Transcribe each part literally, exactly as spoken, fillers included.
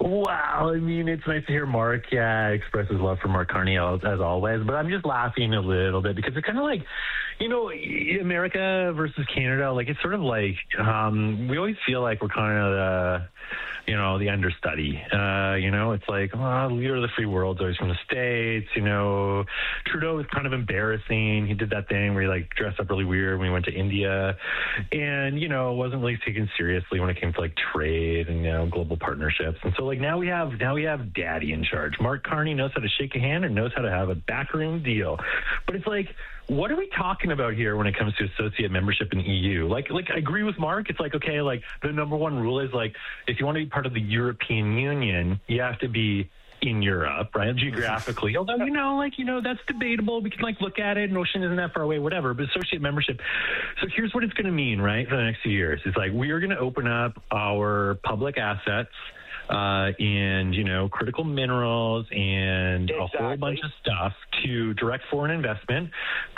Wow, I mean, it's nice to hear Mark, yeah, express his love for Mark Carney as, as always, but I'm just laughing a little bit because it's kind of like, you know, America versus Canada, like, it's sort of like, um, we always feel like we're kind of the, you know, the understudy, uh, you know, it's like, oh, leader of the free world's always from the States, you know, Trudeau was kind of embarrassing. He did that thing where he, like, dressed up really weird when he went to India and, you know, wasn't really taken seriously when it came to, like, trade and, you know, global partnerships. And so, like, now we have, now we have daddy in charge. Mark Carney knows how to shake a hand and knows how to have a backroom deal. But it's like, what are we talking about here when it comes to associate membership in the E U? Like, like I agree with Mark. It's like, okay, like the number one rule is like, if you want to be part of the European Union, you have to be in Europe, right? Geographically. Although, you know, like, you know, that's debatable. We can like look at it. Ocean isn't that far away, whatever. But associate membership. So here's what it's going to mean, right? For the next few years. It's like, we are going to open up our public assets Uh, and, you know, critical minerals and exactly. a whole bunch of stuff to direct foreign investment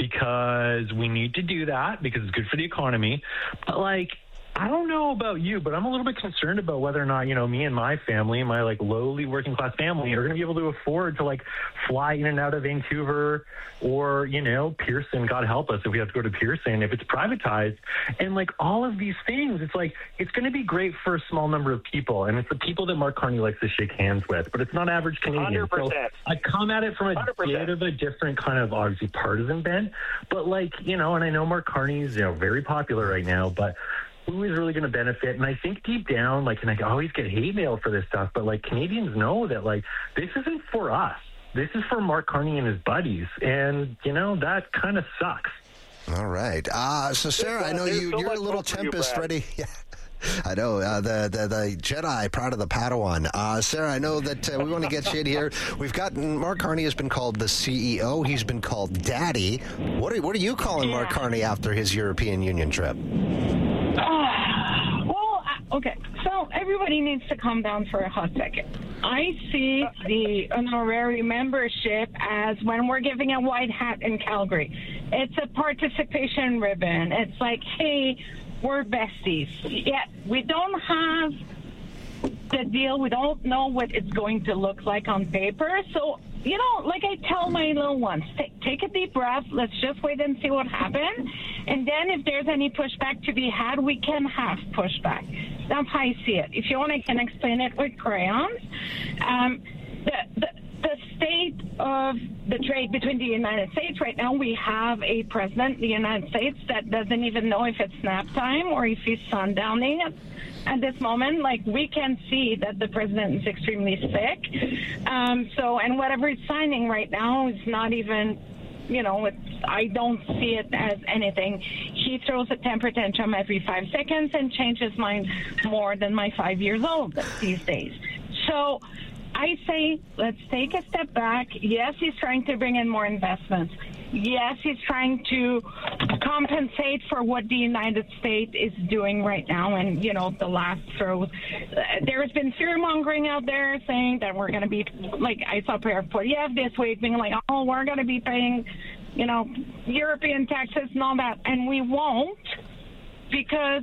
because we need to do that because it's good for the economy. But, like, I don't know about you, but I'm a little bit concerned about whether or not, you know, me and my family, my, like, lowly working class family are going to be able to afford to, like, fly in and out of Vancouver or, you know, Pearson, God help us if we have to go to Pearson, if it's privatized. And, like, all of these things, it's like, it's going to be great for a small number of people. And it's the people that Mark Carney likes to shake hands with, but it's not average Canadians. So I come at it from a one hundred percent bit of a different kind of, obviously, partisan bent. But, like, you know, and I know Mark Carney's, you know, very popular right now, but who is really going to benefit? And I think deep down, like, and I always get hate mail for this stuff, but, like, Canadians know that, like, this isn't for us. This is for Mark Carney and his buddies. And, you know, that kind of sucks. All right. Uh, so, Sarah, I know you, so you're a little Tempest you, ready. Yeah. I know, uh, the, the the Jedi, proud of the Padawan. Uh, Sarah, I know that uh, we want to get you in here. We've got, Mark Carney has been called the C E O. He's been called Daddy. What are, what are you calling yeah. Mark Carney after his European Union trip? Uh, well, okay, so everybody needs to calm down for a hot second. I see the honorary membership as when we're giving a white hat in Calgary. It's a participation ribbon. It's like, hey, we're besties. Yeah, we don't have the deal. We don't know what it's going to look like on paper. So, you know, like I tell my little ones, take, take a deep breath. Let's just wait and see what happens. And then if there's any pushback to be had, we can have pushback. That's how I see it. If you want, I can explain it with crayons. Um, the, the, the state of the trade between the United States right now, we have a president in the United States that doesn't even know if it's nap time or if he's sundowning at, at this moment. Like, we can see that the president is extremely sick. Um, so, and whatever he's signing right now is not even, you know, it's, I don't see it as anything. He throws a temper tantrum every five seconds and changes mind more than my five years old these days. So I say, let's take a step back. Yes, he's trying to bring in more investments. Yes, he's trying to compensate for what the United States is doing right now. And, you know, the last throw, uh, there has been fear-mongering out there saying that we're going to be, like, I saw Pierre Poilievre this week being like, oh, we're going to be paying, you know, European taxes and all that. And we won't, because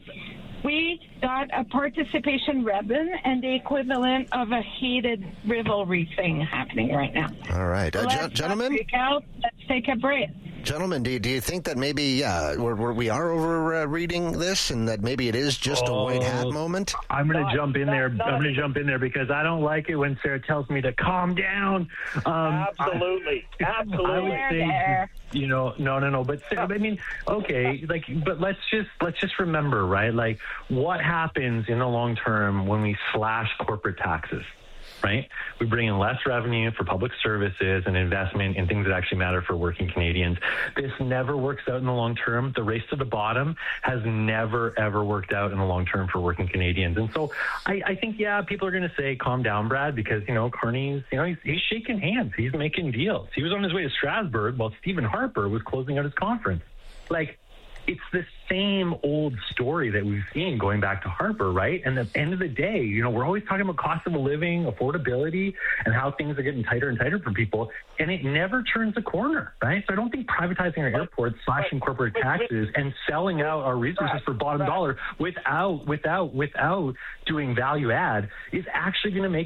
we got a participation ribbon and the equivalent of a heated rivalry thing happening right now. All right. Uh, let's gentlemen? Freak out. Let's take a break. Gentlemen, do you, do you think that maybe, yeah, we're, we're, we are over uh, reading this and that maybe it is just oh, a white hat moment? I'm going to jump in there. I'm going to jump in there because I don't like it when Sarah tells me to calm down. Um, Absolutely. I, Absolutely. I would say, you know, no, no, no. But Sarah, I mean, okay, like, but let's just let's just remember, right? Like, what happens in the long term when we slash corporate taxes? Right? We bring in less revenue for public services and investment in things that actually matter for working Canadians. This never works out in the long term. The race to the bottom has never, ever worked out in the long term for working Canadians. And so I, I think, yeah, people are going to say, calm down, Brad, because, you know, Carney's, you know, he's, he's shaking hands. He's making deals. He was on his way to Strasbourg while Stephen Harper was closing out his conference. Like, it's the same old story that we've seen going back to Harper, right? And at the end of the day, you know, we're always talking about cost of living, affordability, and how things are getting tighter and tighter for people, and it never turns a corner, right? So I don't think privatizing our airports, slashing corporate taxes, and selling out our resources for bottom dollar without, without, without doing value add is actually going to make